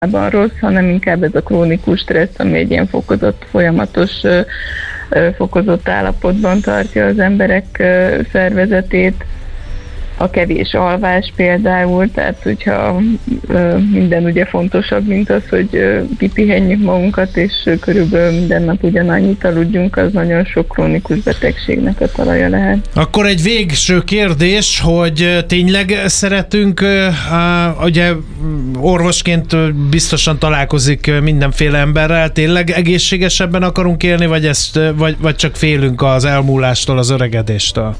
rossz, hanem inkább ez a krónikus stressz, ami egy ilyen fokozott, folyamatos, fokozott állapotban tartja az emberek szervezetét. A kevés alvás például, tehát hogyha minden ugye fontosabb, mint az, hogy kipihenjük magunkat, és körülbelül minden nap ugyanannyit aludjunk, az nagyon sok krónikus betegségnek a talaja lehet. Akkor egy végső kérdés, hogy tényleg szeretünk, ugye orvosként biztosan találkozik mindenféle emberrel, tényleg egészségesebben akarunk élni, vagy csak félünk az elmúlástól, az öregedéstől?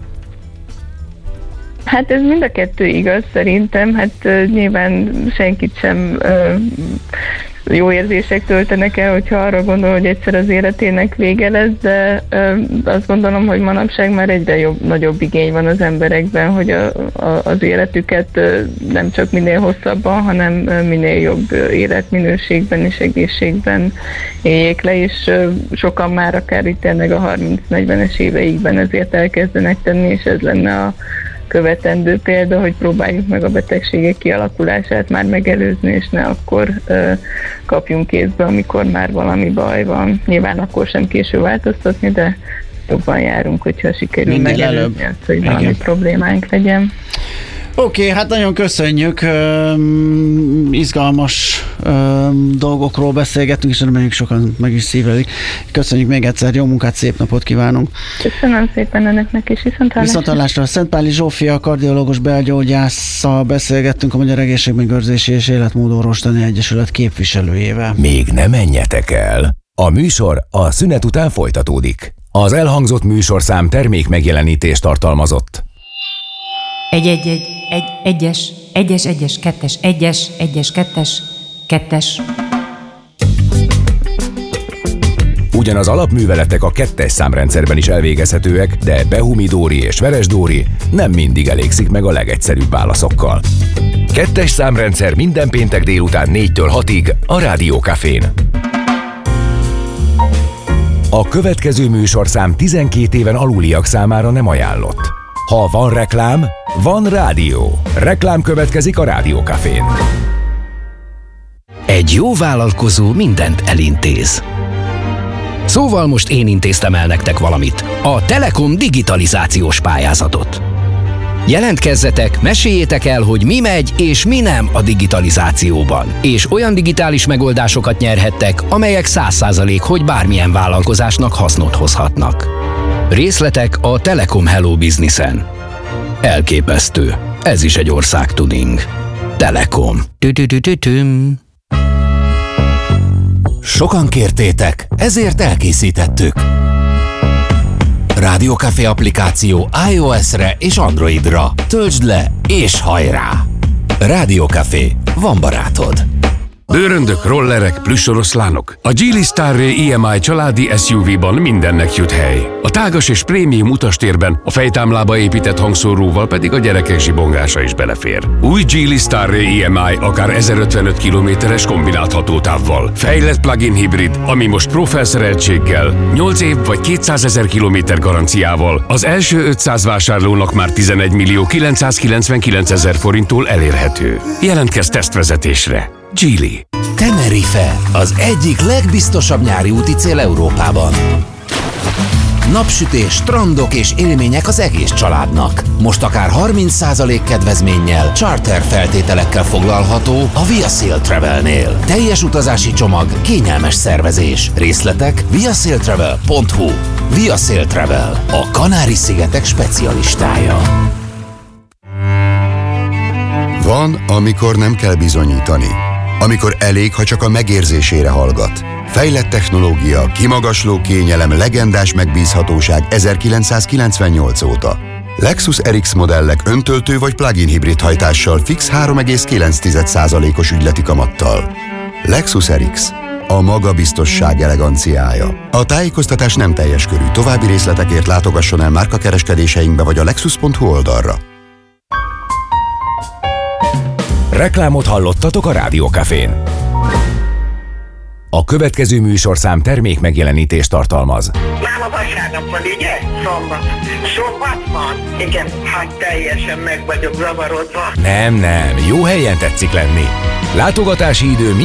Hát ez mind a kettő igaz szerintem, hát nyilván senkit sem jó érzések töltenek el, hogyha arra gondol, hogy egyszer az életének vége lesz, de azt gondolom, hogy manapság már egyre nagyobb igény van az emberekben, hogy az életüket nem csak minél hosszabban, hanem minél jobb életminőségben és egészségben éljék le, és sokan már akár itt tényleg a 30-40-es éveikben ezért elkezdenek tenni, és ez lenne a követendő példa, hogy próbáljuk meg a betegségek kialakulását már megelőzni, és ne akkor kapjunk kézbe, amikor már valami baj van. Nyilván akkor sem késő változtatni, de jobban járunk, hogyha sikerül megelőzni azt, hogy valami problémánk legyen. Oké, hát nagyon köszönjük, izgalmas dolgokról beszélgettünk, és reméljük sokan meg is szívelik. Köszönjük még egyszer, jó munkát, szép napot kívánunk! Köszönöm szépen önöknek, és viszonthallásra. Szentpáli Zsófia, kardiológus belgyógyásszal beszélgettünk, a Magyar Egészségmegőrzési és Életmódorvostani Egyesület képviselőjével. Még ne menjetek el! A műsor a szünet után folytatódik. Az elhangzott műsorszám termék megjelenítést tartalmazott. Kettes. Ugyanaz alapműveletek a 2-es számrendszerben is elvégezhetőek, de Behumi-Dóri és Veres-Dóri nem mindig elégszik meg a legegyszerűbb válaszokkal. 2-es számrendszer minden péntek délután 4-től 6-ig a Rádió Cafén. A következő műsorszám 12 éven aluliak számára nem ajánlott. Ha van reklám, van rádió. Reklám következik a Rádió Cafén. Egy jó vállalkozó mindent elintéz. Szóval most én intéztem el nektek valamit. A Telekom digitalizációs pályázatot. Jelentkezzetek, meséljétek el, hogy mi megy és mi nem a digitalizációban. És olyan digitális megoldásokat nyerhettek, amelyek 100% hogy bármilyen vállalkozásnak hasznot hozhatnak. Részletek a Telekom Hello Businessen. Elképesztő. Ez is egy országtuning. Telekom. Sokan kértétek, ezért elkészítettük. Rádió Café applikáció iOS-re és Androidra. Töltsd le és hajrá! Rádió Café. Van barátod. Bőröndök, rollerek, plüssoroszlánok. A Geely Starray EMI családi SUV-ban mindennek jut hely. A tágas és prémium utastérben a fejtámlába épített hangszóróval pedig a gyerekek zsibongása is belefér. Új Geely Starray EMI akár 1055 km-es kombinált hatótávval. Fejlett plug-in hibrid, ami most Pro felszereltséggel, 8 év vagy 200 000 km garanciával az első 500 vásárlónak már 11.999.000 forinttól elérhető. Jelentkezz tesztvezetésre. Geely. Tenerife, az egyik legbiztosabb nyári úti cél Európában. Napsütés, strandok és élmények az egész családnak. Most akár 30% kedvezménnyel, charter feltételekkel foglalható a Via Sail Travelnél. Teljes utazási csomag, kényelmes szervezés. Részletek viasailtravel.hu. Via Sail Travel, a Kanári-szigetek specialistája. Van, amikor nem kell bizonyítani. Amikor elég, ha csak a megérzésére hallgat. Fejlett technológia, kimagasló kényelem, legendás megbízhatóság 1998 óta. Lexus RX modellek öntöltő vagy plug-in hibrid hajtással fix 3,9%-os ügyleti kamattal. Lexus RX. A magabiztosság eleganciája. A tájékoztatás nem teljes körű. További részletekért látogasson el márkakereskedéseinkbe vagy a lexus.hu oldalra. Reklámot hallottatok a Rádió Cafén. A következő műsorszám termék megjelenítést tartalmaz. Már a vasárnap van, ugye? Szombat van? Igen, hát teljesen meg vagyok zavarodva. Nem, jó helyen tetszik lenni. Látogatási idő